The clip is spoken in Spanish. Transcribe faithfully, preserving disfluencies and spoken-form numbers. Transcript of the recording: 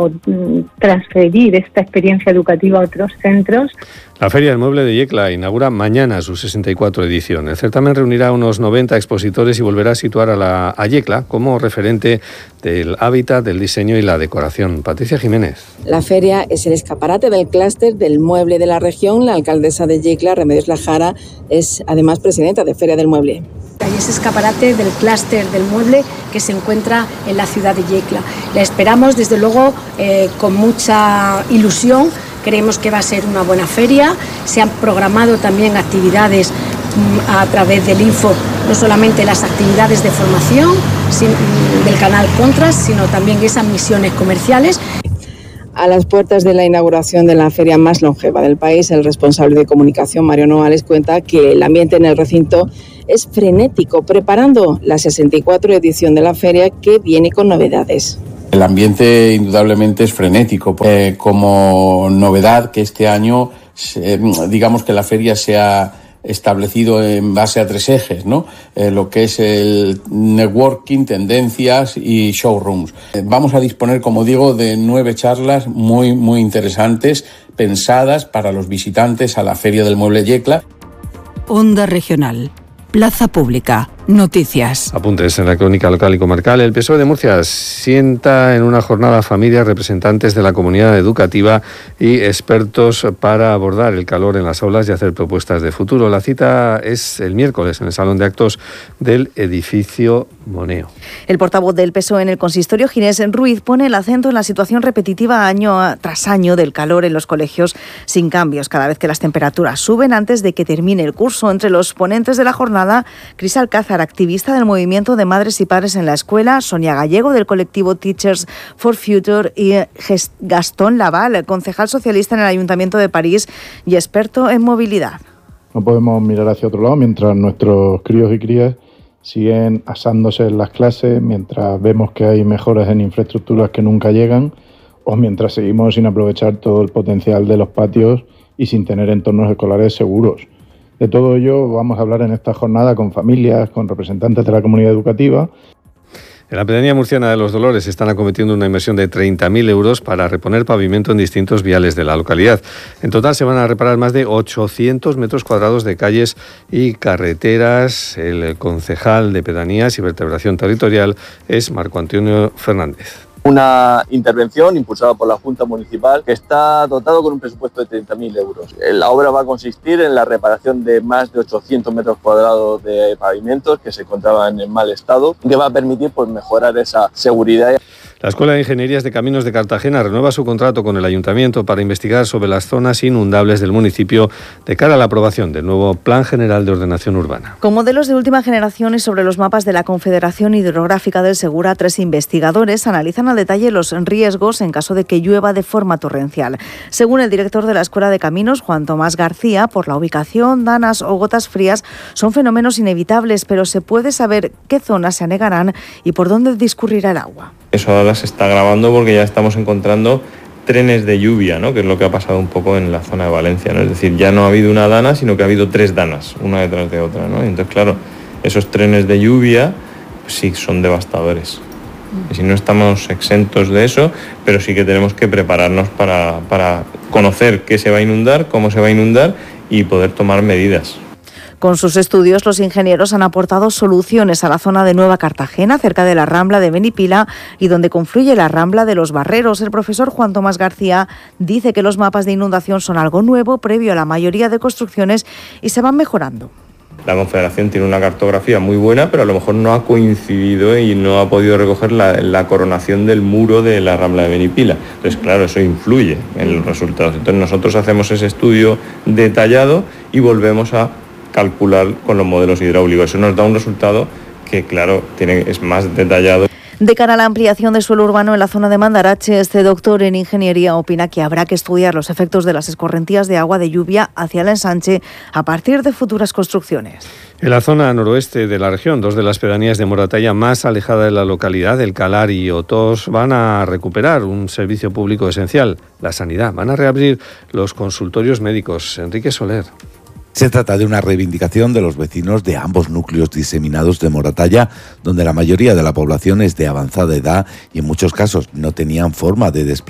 o mm, transferir esta experiencia educativa a otros centros. La Feria del Mueble de Yecla inaugura mañana su sesenta y cuatro edición. El certamen reunirá a unos noventa expositores y volverá a situar a, la, a Yecla como referente del hábitat, del diseño y la decoración. Patricia Jiménez. La feria es el escaparate del clúster del mueble de la región. La alcaldesa de Yecla, Remedios Lajara, es además presidenta de Feria del Mueble. Hay ese escaparate del clúster del mueble que se encuentra en la ciudad de Yecla. La esperamos, desde luego, eh, con mucha ilusión. Creemos que va a ser una buena feria. Se han programado también actividades mmm, a través del Info, no solamente las actividades de formación sin, del canal Contras, sino también esas misiones comerciales. A las puertas de la inauguración de la feria más longeva del país, el responsable de comunicación, Mario Noales, cuenta que el ambiente en el recinto es frenético, preparando la sesenta y cuatro edición de la feria, que viene con novedades. El ambiente indudablemente es frenético. Eh, como novedad que este año, eh, digamos que la feria se ha establecido en base a tres ejes, ¿no? Eh, lo que es el networking, tendencias y showrooms. Eh, vamos a disponer, como digo, de nueve charlas muy, muy interesantes, pensadas para los visitantes a la Feria del Mueble Yecla. Onda Regional. Plaza Pública. Noticias. Apuntes en la crónica local y comarcal. El P S O E de Murcia sienta en una jornada a familias, representantes de la comunidad educativa y expertos para abordar el calor en las aulas y hacer propuestas de futuro. La cita es el miércoles en el Salón de Actos del edificio Moneo. El portavoz del P S O E en el consistorio, Ginés Ruiz, pone el acento en la situación repetitiva año tras año del calor en los colegios sin cambios, cada vez que las temperaturas suben antes de que termine el curso. Entre los ponentes de la jornada, Cris Alcázar, activista del movimiento de madres y padres en la escuela, Sonia Gallego, del colectivo Teachers for Future, y Gastón Laval, concejal socialista en el Ayuntamiento de París y experto en movilidad. No podemos mirar hacia otro lado mientras nuestros críos y crías siguen asándose en las clases, mientras vemos que hay mejoras en infraestructuras que nunca llegan, o mientras seguimos sin aprovechar todo el potencial de los patios y sin tener entornos escolares seguros. De todo ello vamos a hablar en esta jornada con familias, con representantes de la comunidad educativa. En la pedanía murciana de Los Dolores están acometiendo una inversión de treinta mil euros para reponer pavimento en distintos viales de la localidad. En total se van a reparar más de ochocientos metros cuadrados de calles y carreteras. El concejal de Pedanías y Vertebración Territorial es Marco Antonio Fernández. Una intervención impulsada por la Junta Municipal que está dotado con un presupuesto de treinta mil euros. La obra va a consistir en la reparación de más de ochocientos metros cuadrados de pavimentos que se encontraban en mal estado, que va a permitir pues, mejorar esa seguridad. La Escuela de Ingenierías de Caminos de Cartagena renueva su contrato con el Ayuntamiento para investigar sobre las zonas inundables del municipio de cara a la aprobación del nuevo Plan General de Ordenación Urbana. Con modelos de última generación y sobre los mapas de la Confederación Hidrográfica del Segura, tres investigadores analizan al detalle los riesgos en caso de que llueva de forma torrencial. Según el director de la Escuela de Caminos, Juan Tomás García, por la ubicación, danas o gotas frías son fenómenos inevitables, pero se puede saber qué zonas se anegarán y por dónde discurrirá el agua. Eso ahora se está grabando porque ya estamos encontrando trenes de lluvia, ¿no? Que es lo que ha pasado un poco en la zona de Valencia, ¿no? Es decir, ya no ha habido una dana, sino que ha habido tres danas, una detrás de otra, ¿no? Y entonces, claro, esos trenes de lluvia pues sí son devastadores. Y si no estamos exentos de eso, pero sí que tenemos que prepararnos para, para conocer qué se va a inundar, cómo se va a inundar y poder tomar medidas. Con sus estudios, los ingenieros han aportado soluciones a la zona de Nueva Cartagena, cerca de la Rambla de Benipila y donde confluye la Rambla de los Barreros. El profesor Juan Tomás García dice que los mapas de inundación son algo nuevo, previo a la mayoría de construcciones, y se van mejorando. La Confederación tiene una cartografía muy buena, pero a lo mejor no ha coincidido y no ha podido recoger la, la coronación del muro de la Rambla de Benipila. Entonces, claro, eso influye en los resultados. Entonces, nosotros hacemos ese estudio detallado y volvemos a calcular con los modelos hidráulicos. Eso nos da un resultado que, claro, tiene, es más detallado. De cara a la ampliación de suelo urbano en la zona de Mandarache, este doctor en ingeniería opina que habrá que estudiar los efectos de las escorrentías de agua de lluvia hacia el ensanche a partir de futuras construcciones. En la zona noroeste de la región, dos de las pedanías de Moratalla más alejada de la localidad, el Calar y Otós, van a recuperar un servicio público esencial, la sanidad. Van a reabrir los consultorios médicos. Enrique Soler. Se trata de una reivindicación de los vecinos de ambos núcleos diseminados de Moratalla, donde la mayoría de la población es de avanzada edad y en muchos casos no tenían forma de desplazarse